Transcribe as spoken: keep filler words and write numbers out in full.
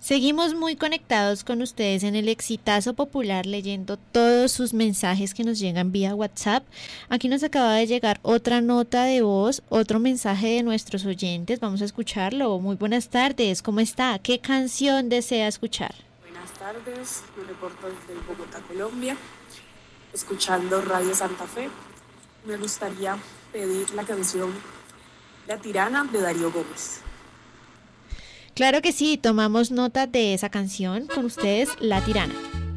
Seguimos muy conectados con ustedes en el Exitazo Popular, leyendo todos sus mensajes que nos llegan vía WhatsApp. Aquí nos acaba de llegar otra nota de voz, otro mensaje de nuestros oyentes. Vamos a escucharlo. Muy buenas tardes, ¿cómo está? ¿Qué canción desea escuchar? Buenas tardes, me reporto desde Bogotá, Colombia, escuchando Radio Santa Fe. Me gustaría pedir la canción La Tirana de Darío Gómez. Claro que sí, tomamos nota de esa canción. Con ustedes, La Tirana.